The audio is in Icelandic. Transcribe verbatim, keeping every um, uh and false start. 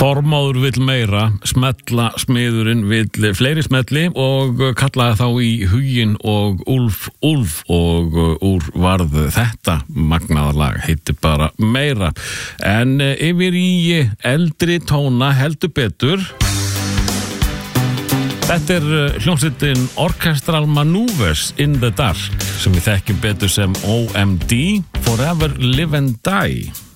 Formáður vill meira, smetla smiðurinn vill fleiri smetli og kallaði þá í huginn og Úlf, Úlf og úr varð þetta magnaða lag, heitir bara Meira. En yfir í eldri tóna heldur betur. Þetta er hljómsveitin Orchestral Maneuvers in the Dark sem við þekkjum betur sem O M D, Forever Live and Die.